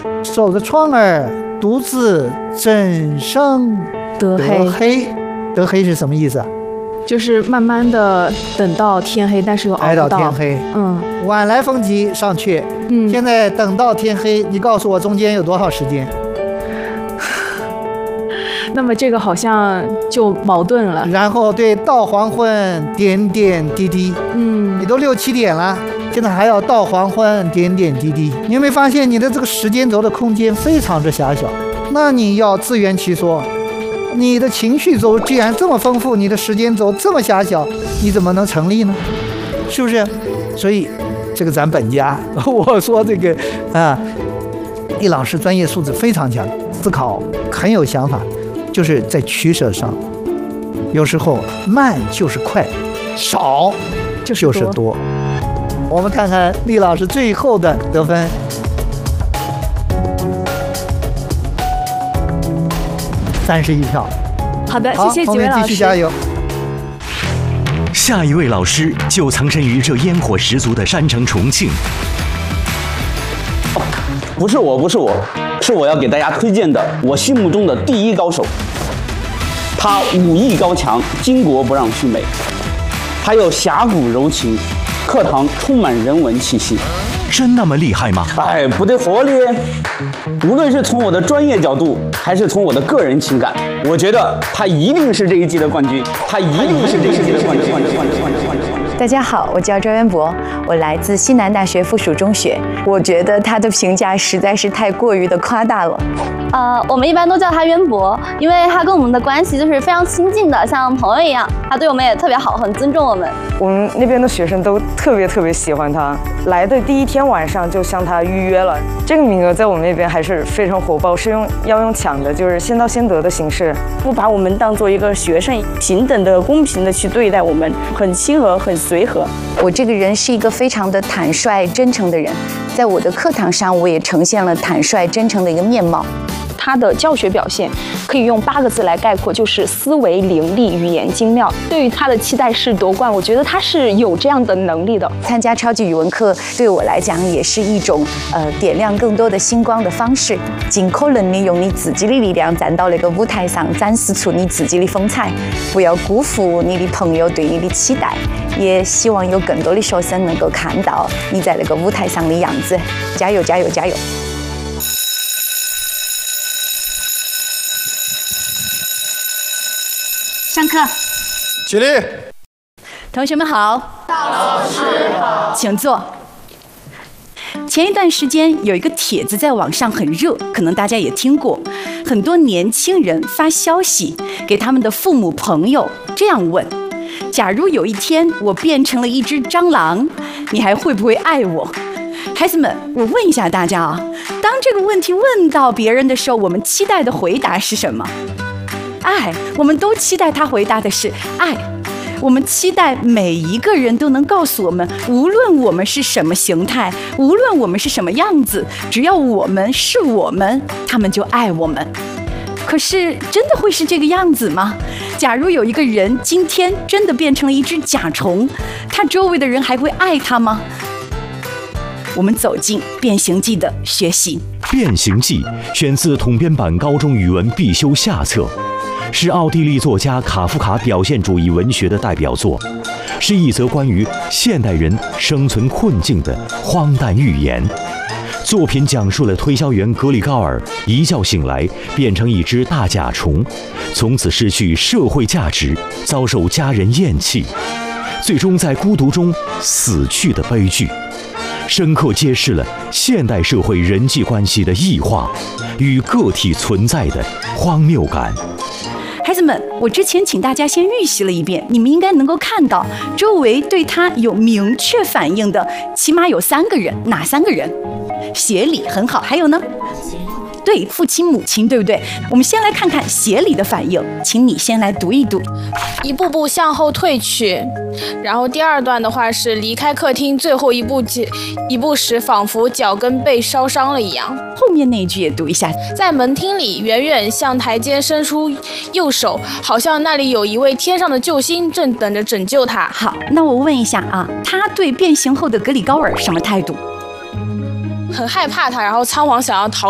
守着窗儿，独自怎生得黑？得黑是什么意思啊？ 就是慢慢的等到天黑，但是又熬不到。 挨到天黑。晚来风急上阙。现在等到天黑，你告诉我中间有多少时间？ 那么这个好像就矛盾了。 然后对，到黄昏点点滴滴。你都6、7点了，现在还要到黄昏点点滴滴。你有没有发现你的这个时间轴的空间非常之狭小？那你要自圆其说。你的情绪轴既然这么丰富，你的时间轴这么狭小，你怎么能成立呢？是不是？所以这个咱本家，我说这个易老师专业素质非常强，思考很有想法，就是在取舍上，有时候慢就是快，少就是多。我们看看厉老师最后的得分。31票。 好的，谢谢几位老师， 继续加油。 下一位老师就藏身于这烟火十足的山城重庆。 不是我，是我要给大家推荐的我心目中的第一高手。他武艺高强，巾帼不让须眉，他又侠骨柔情，课堂充满人文气息。 真那么厉害吗？ 哎，不得活咧！无论是从我的专业角度，还是从我的个人情感，我觉得他一定是这一季的冠军，他一定是这一季的冠军。 大家好，我叫赵渊博，我来自西南大学附属中学。我觉得他的评价实在是太过于的夸大了。 我们一般都叫他渊博，因为他跟我们的关系就是非常亲近的，像朋友一样。他对我们也特别好，很尊重我们。 我们那边的学生都特别喜欢他，来的第一天晚上就向他预约了。这个名额在我们那边还是非常火爆，是要用抢的，就是先到先得的形式， 不把我们当做一个学生，平等的、公平的去对待我们，很亲和，很随和。 我这个人是一个非常的坦率、真诚的人，在我的课堂上，我也呈现了坦率、真诚的一个面貌。 他的教学表现可以用8个字来概括，就是思维伶俐，语言精妙。对于他的期待是夺冠，我觉得他是有这样的能力的。 参加超级语文课对我来讲也是一种点亮更多的星光的方式。尽可能利用你自己的力量站到那个舞台上，展示出你自己的风采，不要辜负你的朋友对你的期待。也希望有更多的学生能够看到你在那个舞台上的样子。加油加油加油！ 上课， 起立。 同学们好，老师好，请坐。前一段时间有一个帖子在网上很热，可能大家也听过，很多年轻人发消息给他们的父母朋友，这样问：假如有一天我变成了一只蟑螂，你还会不会爱我？孩子们，我问一下大家啊，当这个问题问到别人的时候，我们期待的回答是什么？爱，我们都期待他回答的是爱。我们期待每一个人都能告诉我们，无论我们是什么形态，无论我们是什么样子，只要我们是我们，他们就爱我们。可是真的会是这个样子吗？假如有一个人今天真的变成了一只甲虫，他周围的人还会爱他吗？我们走进《变形记》的学习。 《变形记》选自统编版高中语文必修下册，是奥地利作家卡夫卡表现主义文学的代表作，是一则关于现代人生存困境的荒诞寓言。作品讲述了推销员格里高尔一觉醒来变成一只大甲虫，从此失去社会价值，遭受家人厌弃，最终在孤独中死去的悲剧，深刻揭示了现代社会人际关系的异化与个体存在的荒谬感。 孩子们，我之前请大家先预习了一遍，你们应该能够看到周围对他有明确反应的起码有3个人。哪3个人？协理，很好。还有呢？对，父亲母亲，对不对？我们先来看看协理的反应，请你先来读一读。 一步步向后退去，然后第2段的话是离开客厅，最后一步时仿佛脚跟被烧伤了一样。 后面那一句也读一下。 在门厅里远远向台阶伸出右手，好像那里有一位天上的救星正等着拯救他。 好，那我问一下啊，他对变形后的格里高尔什么态度？ 很害怕他，然后仓皇想要逃